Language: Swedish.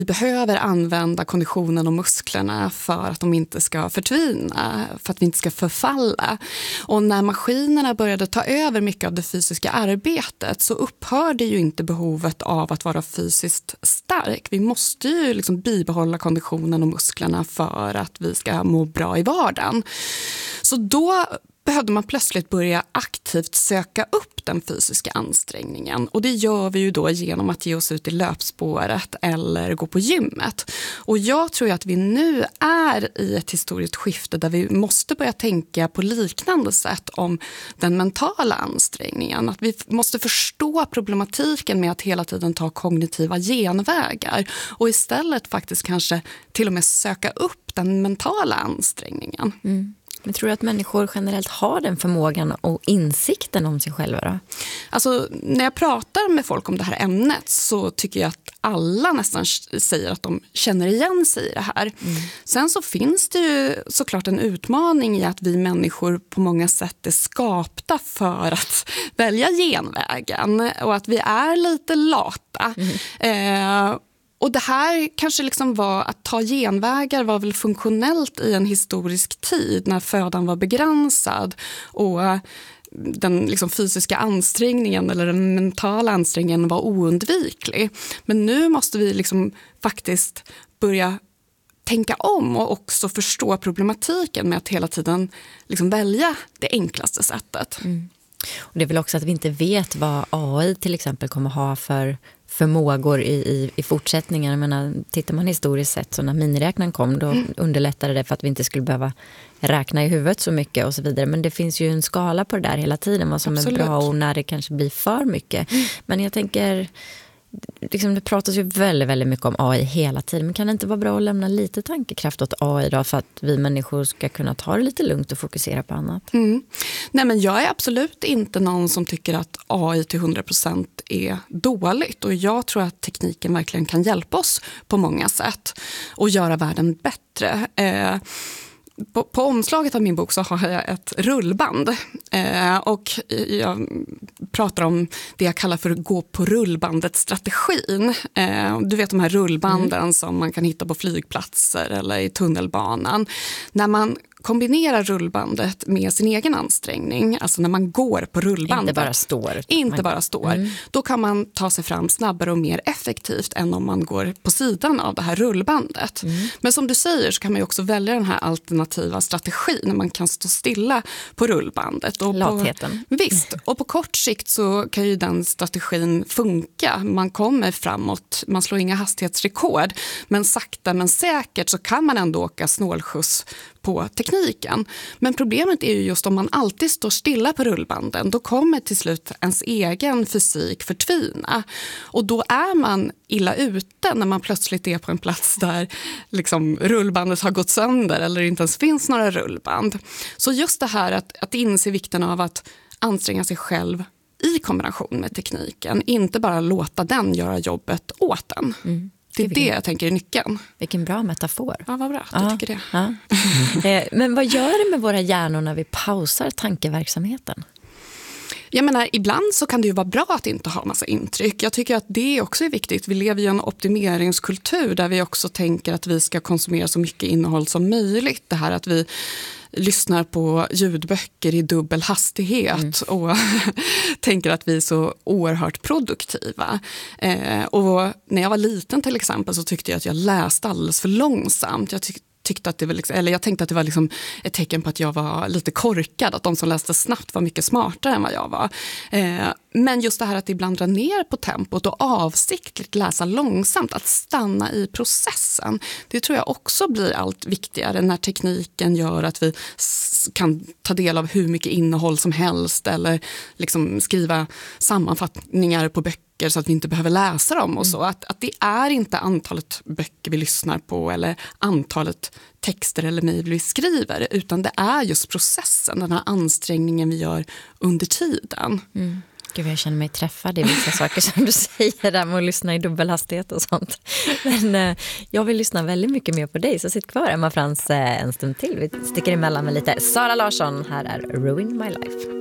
behöver använda konditionen och musklerna för att de inte ska förtvina, för att vi inte ska förfalla. Och när maskinerna började ta över mycket av det fysiska arbetet så upphörde ju inte behovet av att vara fysiskt stark. Vi måste ju liksom bibehålla konditionen och musklerna för att vi ska må bra i vardagen. Så då behövde man plötsligt börja aktivt söka upp den fysiska ansträngningen. Och det gör vi ju då genom att ge oss ut i löpspåret eller gå på gymmet. Och jag tror att vi nu är i ett historiskt skifte där vi måste börja tänka på liknande sätt om den mentala ansträngningen. Att vi måste förstå problematiken med att hela tiden ta kognitiva genvägar och istället faktiskt kanske till och med söka upp den mentala ansträngningen. Mm. Men tror du att människor generellt har den förmågan och insikten om sig själva då? Alltså, när jag pratar med folk om det här ämnet så tycker jag att alla nästan säger att de känner igen sig i det här. Mm. Sen så finns det ju såklart en utmaning i att vi människor på många sätt är skapta för att välja genvägen och att vi är lite lata. Och det här kanske liksom var att ta genvägar var väl funktionellt i en historisk tid när födan var begränsad och den liksom fysiska ansträngningen eller den mentala ansträngningen var oundviklig. Men nu måste vi liksom faktiskt börja tänka om och också förstå problematiken med att hela tiden liksom välja det enklaste sättet. Mm. Och det är väl också att vi inte vet vad AI till exempel kommer ha för förmågor i fortsättningen. Jag menar, tittar man historiskt sett så när miniräknaren kom då underlättade det för att vi inte skulle behöva räkna i huvudet så mycket och så vidare. Men det finns ju en skala på det där hela tiden vad som är bra och när det kanske blir för mycket. Men jag tänker, liksom, det pratas ju väldigt, väldigt mycket om AI hela tiden. Men kan det inte vara bra att lämna lite tankekraft åt AI då för att vi människor ska kunna ta det lite lugnt och fokusera på annat? Mm. Nej, men jag är absolut inte någon som tycker att AI till 100% är dåligt. Och jag tror att tekniken verkligen kan hjälpa oss på många sätt och göra världen bättre. På omslaget av min bok så har jag ett rullband och jag pratar om det jag kallar för gå på rullbandet-strategin. Du vet de här rullbanden som man kan hitta på flygplatser eller i tunnelbanan. När man kombinerar rullbandet med sin egen ansträngning, alltså när man går på rullbandet. Inte bara står. Då kan man ta sig fram snabbare och mer effektivt än om man går på sidan av det här rullbandet. Men som du säger så kan man ju också välja den här alternativa strategin när man kan stå stilla på rullbandet. Och latheten. Visst, och på kort sikt så kan ju den strategin funka. Man kommer framåt, man slår inga hastighetsrekord, men sakta men säkert så kan man ändå åka snålskjuts på tekniken. Men problemet är ju just om man alltid står stilla på rullbanden, då kommer till slut ens egen fysik förtvina. Och då är man illa ute när man plötsligt är på en plats där liksom rullbandet har gått sönder eller inte ens finns några rullband. Så just det här att inse vikten av att anstränga sig själv i kombination med tekniken, inte bara låta den göra jobbet åt den. Det är det jag tänker är nyckeln. Vilken bra metafor. Ja, vad bra. Jag tycker det. Ja. Men vad gör det med våra hjärnor när vi pausar tankeverksamheten? Jag menar, ibland så kan det ju vara bra att inte ha massa intryck. Jag tycker att det också är viktigt. Vi lever i en optimeringskultur där vi också tänker att vi ska konsumera så mycket innehåll som möjligt. Det här att vi lyssnar på ljudböcker i dubbel hastighet och tänker att vi är så oerhört produktiva. Och när jag var liten till exempel så tyckte jag att jag läste alldeles för långsamt. Jag tänkte att det var liksom ett tecken på att jag var lite korkad, att de som läste snabbt var mycket smartare än vad jag var. Men just det här att ibland dra ner på tempot och avsiktligt läsa långsamt, att stanna i processen, det tror jag också blir allt viktigare när tekniken gör att vi kan ta del av hur mycket innehåll som helst eller liksom skriva sammanfattningar på böcker så att vi inte behöver läsa dem och så. Att det är inte antalet böcker vi lyssnar på eller antalet texter eller mejl vi skriver, utan det är just processen, den här ansträngningen vi gör under tiden. Gud, jag känner mig träffad i vissa saker som du säger där med att lyssna i dubbelhastighet och sånt. Men jag vill lyssna väldigt mycket mer på dig, så sitt kvar Emma Frans en stund till. Vi sticker emellan med lite Sara Larsson. Här är Ruin My Life.